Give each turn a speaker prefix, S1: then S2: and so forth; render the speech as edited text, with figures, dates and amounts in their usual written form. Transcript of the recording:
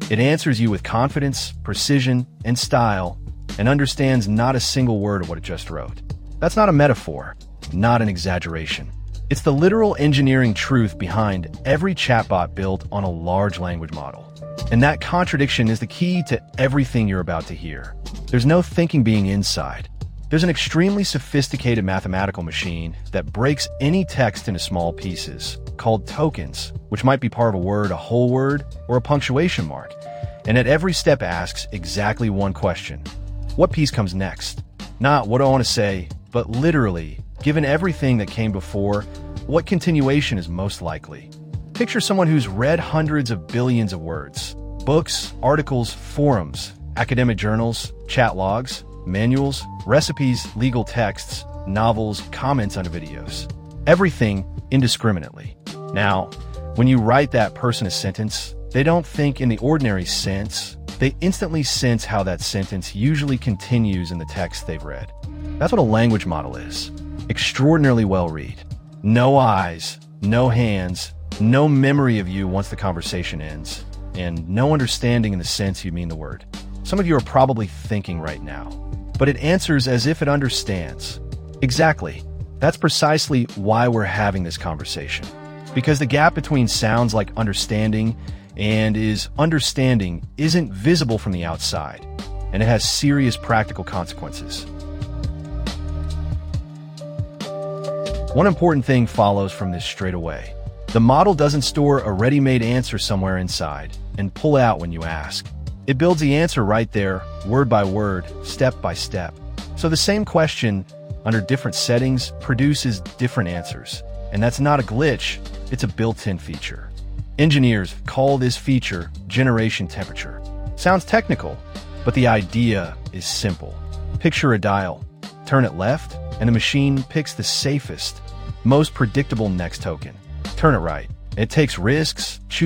S1: It answers you with confidence, precision, and style, and understands not a single word of what it just wrote. That's not a metaphor, not an exaggeration. It's the literal engineering truth behind every chatbot built on a large language model. And that contradiction is the key to everything you're about to hear. There's no thinking being inside. There's an extremely sophisticated mathematical machine that breaks any text into small pieces, called tokens, which might be part of a word, a whole word, or a punctuation mark. And at every step asks exactly one question. What piece comes next? Not what do I want to say, but literally, given everything that came before, what continuation is most likely? Picture someone who's read hundreds of billions of words. Books, articles, forums, academic journals, chat logs, manuals, recipes, legal texts, novels, comments under videos. Everything indiscriminately. Now, when you write that person a sentence, they don't think in the ordinary sense. They instantly sense how that sentence usually continues in the text they've read. That's what a language model is. Extraordinarily well-read. No eyes, no hands, no memory of you once the conversation ends, and no understanding in the sense you mean the word. Some of you are probably thinking right now, but it answers as if it understands. Exactly. That's precisely why we're having this conversation. Because the gap between sounds like understanding and is understanding isn't visible from the outside, and it has serious practical consequences. One important thing follows from this straight away. The model doesn't store a ready-made answer somewhere inside and pull it out when you ask. It builds the answer right there, word by word, step by step. So the same question, under different settings, produces different answers. And that's not a glitch, it's a built-in feature. Engineers call this feature generation temperature. Sounds technical, but the idea is simple. Picture a dial. Turn it left, and the machine picks the safest, most predictable next token. Turn it right. It takes risks, chooses